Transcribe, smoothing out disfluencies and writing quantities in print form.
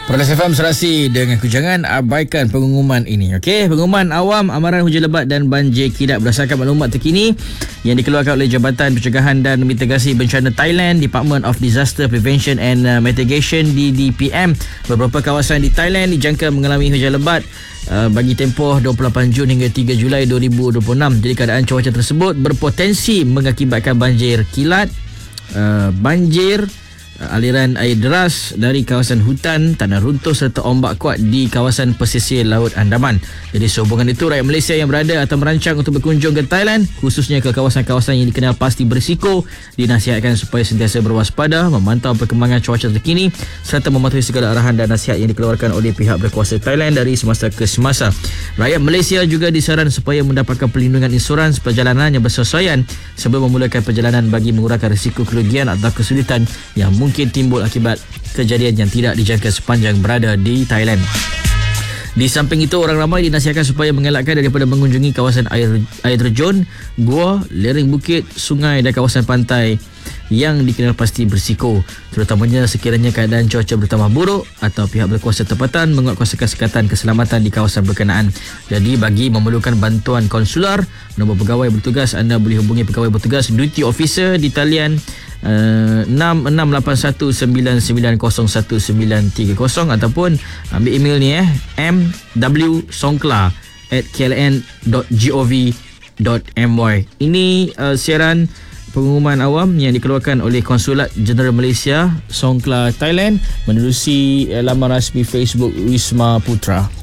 Perlis FM serasi dengan ku, jangan abaikan pengumuman ini. Okey, pengumuman awam amaran hujan lebat dan banjir kilat berdasarkan maklumat terkini yang dikeluarkan oleh Jabatan Pencegahan dan Mitigasi Bencana Thailand, Department of Disaster Prevention and Mitigation DDPM. Beberapa kawasan di Thailand dijangka mengalami hujan lebat bagi tempoh 28 Jun hingga 3 Julai 2026. Jadi keadaan cuaca tersebut berpotensi mengakibatkan banjir kilat, banjir, aliran air deras dari kawasan hutan, tanah runtuh serta ombak kuat di kawasan pesisir Laut Andaman. Jadi sehubungan itu, rakyat Malaysia yang berada atau merancang untuk berkunjung ke Thailand, khususnya ke kawasan-kawasan yang dikenal pasti berisiko, dinasihatkan supaya sentiasa berwaspada, memantau perkembangan cuaca terkini serta mematuhi segala arahan dan nasihat yang dikeluarkan oleh pihak berkuasa Thailand dari semasa ke semasa. Rakyat Malaysia juga disaran supaya mendapatkan perlindungan insurans perjalanan yang bersesuaian sebelum memulakan perjalanan bagi mengurangkan risiko kerugian atau kesulitan yang mungkin timbul akibat kejadian yang tidak dijangka sepanjang berada di Thailand. Di samping itu, orang ramai dinasihatkan supaya mengelakkan daripada mengunjungi kawasan air terjun, gua, lereng bukit, sungai dan kawasan pantai yang dikenal pasti berisiko, terutamanya sekiranya keadaan cuaca bertambah buruk atau pihak berkuasa tempatan menguatkuasakan sekatan keselamatan di kawasan berkenaan. Jadi bagi memerlukan bantuan konsular, nombor pegawai bertugas, anda boleh hubungi pegawai bertugas Duty Officer di talian 6681990130 ataupun ambil email ni mwsongkla@kln.gov.my. Ini siaran pengumuman awam yang dikeluarkan oleh Konsulat Jeneral Malaysia Songkla, Thailand, menerusi laman rasmi Facebook Wisma Putra.